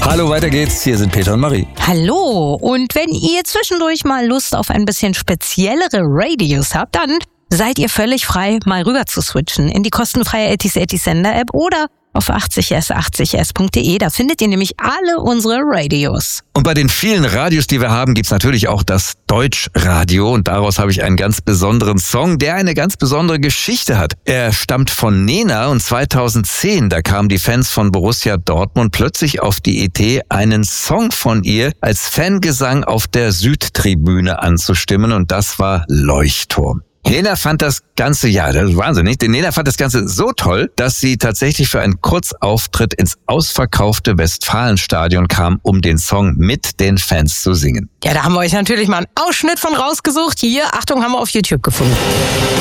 Hallo, weiter geht's. Hier sind Peter und Marie. Hallo, und wenn ihr zwischendurch mal Lust auf ein bisschen speziellere Radios habt, dann seid ihr völlig frei, mal rüber zu switchen in die kostenfreie 80s Sender App oder auf 80s80s.de. Da findet ihr nämlich alle unsere Radios. Und bei den vielen Radios, die wir haben, gibt's natürlich auch das Deutschradio. Und daraus habe ich einen ganz besonderen Song, der eine ganz besondere Geschichte hat. Er stammt von Nena und 2010, da kamen die Fans von Borussia Dortmund plötzlich auf die Idee, einen Song von ihr als Fangesang auf der Südtribüne anzustimmen. Und das war Leuchtturm. Nena fand das Ganze, ja, das ist wahnsinnig. Nena fand das Ganze so toll, dass sie tatsächlich für einen Kurzauftritt ins ausverkaufte Westfalenstadion kam, um den Song mit den Fans zu singen. Ja, da haben wir euch natürlich mal einen Ausschnitt von rausgesucht. Hier, Achtung, haben wir auf YouTube gefunden.